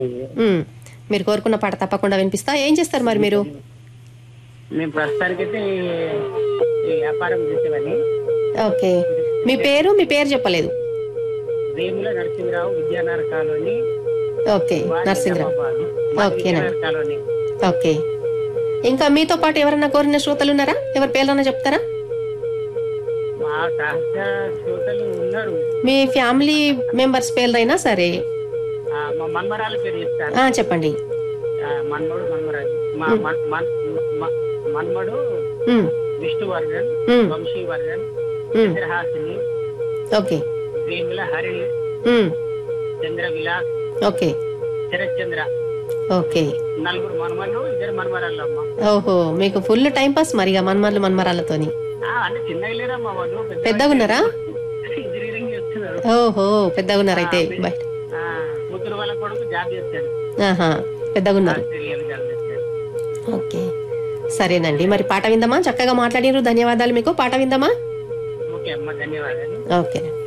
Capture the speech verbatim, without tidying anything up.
ఉమ్, మీరు కోరుకున్న పాట తప్పకుండా వినిపిస్తా. ఏం చేస్తారు మరి మీరు? మేము ప్రస్తుతానికైతే ఈ వ్యాపారం చేసేవాడిని. ఓకే, మీ పేరు మీ పేరు చెప్పలేదు. వేముల నరసింహరావు విద్యానగర్ కాలనీ, ఓకే, వారి నరసింహరావు. నిజామాబాద్. మాది ఓకేనండి. విద్యానగర్ కాలనీ. ఓకే, ఇంకా మీతో పాటు ఎవరన్నా కోరిన శ్రోతలు ఉన్నారా? ఎవరి పేర్లన్నా చెప్తారా? మా సహజ శ్రోతలు ఉన్నారు. మీ ఫ్యామిలీ మెంబర్స్ పేర్లైనా సరే. ఆ, మా మన్మరాల పేరు చెప్తాను. ఆ, చెప్పండి. ఆ, మన్మడు మన్మరాజు మా ఉమ్. మన్- మన్- మ- మన్మడు ఉమ్, విష్ణువర్ధన్, ఉమ్, వంశీవర్ధన్, ఉమ్, చంద్రహాసిని, ఓకే. వేముల హరిణి, ఉమ్, చంద్ర విలాస్, ఓకే. శరత్ చంద్ర. ఓకే. నలుగురు మన్మలు, ఇద్దరు మన్మరాళ్ళు అమ్మ. ఓహో, మీకు ఫుల్ టైం పాస్ మరిగా మన్మర్లు మన్మరాలతోని. ఆ, అంటే చిన్న ఇల్లేరమ్మా వాళ్ళు. పెద్దగా ఉన్నారా? ఇంజనీరింగ్ చేస్తున్నారు. ఓహో, పెద్దగా ఉన్నారు అయితే. ఆ, బయట. ఆ, కూతురు వాళ్ళ కొడుకు జాబ్ చేస్తాడు. ఆహా, పెద్దగా ఉన్నారు. ఆస్ట్రేలియాలో జాబ్ చేస్తాడు. ఓకే, సరేనండి. మరి పాట విందామా? చక్కగా మాట్లాడినారు, ధన్యవాదాలు మీకు. పాట విందామా? ఓకే అమ్మ, ధన్యవాదాలు. ఓకే.